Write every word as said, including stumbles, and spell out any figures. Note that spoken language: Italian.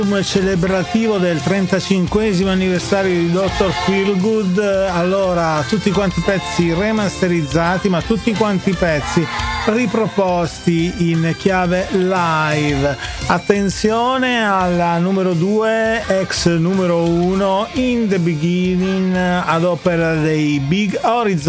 celebrativo del trentacinquesimo anniversario di doctor Feelgood. Allora, tutti quanti i pezzi remasterizzati, ma tutti quanti i pezzi riproposti in chiave live. Attenzione alla numero due, ex numero uno, In the Beginning, ad opera dei Big Horizon.